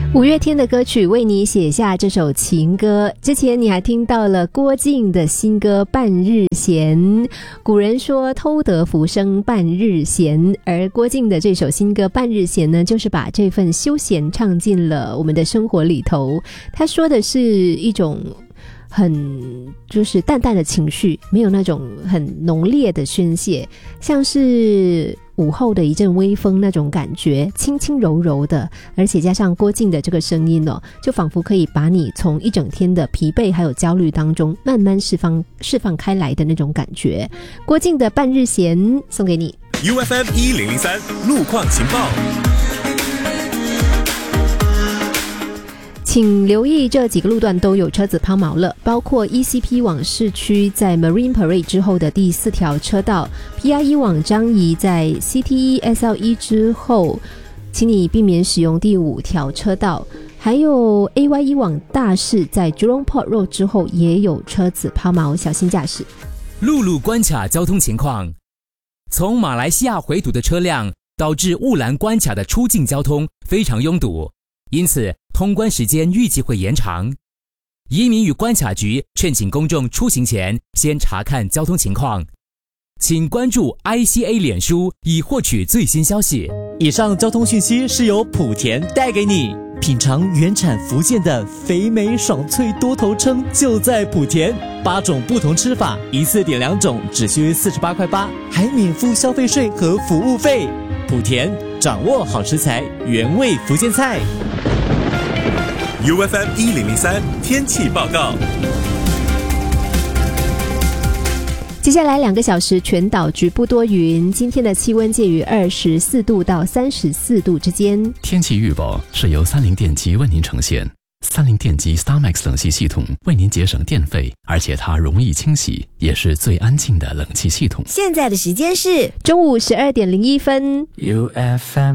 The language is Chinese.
五月天的歌曲为你写下这首情歌，之前你还听到了郭靖的新歌《半日闲》。古人说偷得浮生半日闲，而郭靖的这首新歌《半日闲》呢，就是把这份休闲唱进了我们的生活里头。他说的是一种就是淡淡的情绪，没有那种很浓烈的宣泄，像是午后的一阵微风那种感觉，轻轻柔柔的，而且加上郭靖的这个声音哦，就仿佛可以把你从一整天的疲惫还有焦虑当中慢慢释放开来的那种感觉。郭靖的《半日闲》送给你。 UFM 1003路况情报， 请留意这几个路段都有车子抛锚了，包括 ECP 往市区在 Marine Parade 之后的第4条车道， PRE 往张沂在 CTE SL1 之后，请你避免使用第5条车道，还有 AY1 往大市在 Jurong Port Road 之后也有车子抛锚，小心驾驶。 陆路关卡交通情况，从马来西亚回堵的车辆导致雾兰关卡的出境交通非常拥堵，因此通关时间预计会延长。移民与关卡局劝请公众出行前先查看交通情况，请关注 ICA 脸书以获取最新消息。 以上交通讯息是由莆田带给你，品尝原产福建的肥美爽脆多头称就在莆田，8种不同吃法，一次点2种只需48块8，还免付消费税和服务费。莆田掌握好食材，原味福建菜。 UFM 1003天气报告。 接下来2个小时全岛局部多云，今天的气温介于24度到34度之间。 天气预报是由三菱电机为您呈现。三菱电机 StarMax 冷气系统为您节省电费，而且它容易清洗，也是最安静的冷气系统。 现在的时间是中午12点01分。 UFM